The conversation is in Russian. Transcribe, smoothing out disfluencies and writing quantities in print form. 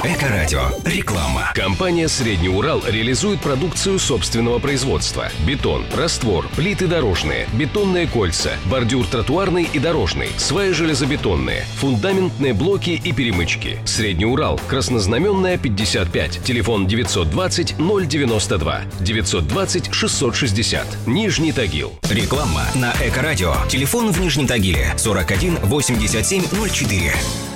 Эко-радио. Реклама. Компания «Средний Урал» реализует продукцию собственного производства. Бетон, раствор, плиты дорожные, бетонные кольца, бордюр тротуарный и дорожный, сваи железобетонные, фундаментные блоки и перемычки. «Средний Урал», Краснознаменная, 55. Телефон 920 092 920 660. Нижний Тагил. Реклама на Эко-радио. Телефон в Нижнем Тагиле 41 87 04.